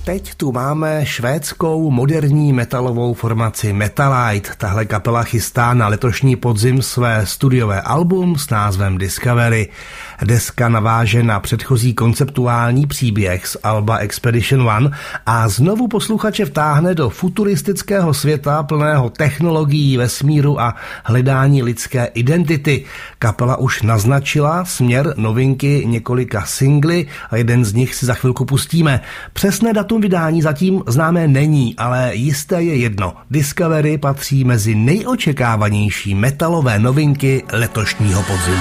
Teď tu máme švédskou moderní metalovou formaci Metalite. Tahle kapela chystá na letošní podzim své studiové album s názvem Discovery. Deska naváže na předchozí konceptuální příběh z alba Expedition One a znovu posluchače vtáhne do futuristického světa plného technologií, vesmíru a hledání lidské identity. Kapela už naznačila směr novinky několika singly a jeden z nich si za chvilku pustíme. Přesné datum vydání zatím známé není, ale jisté je jedno. Discovery patří mezi nejočekávanější metalové novinky letošního podzimu.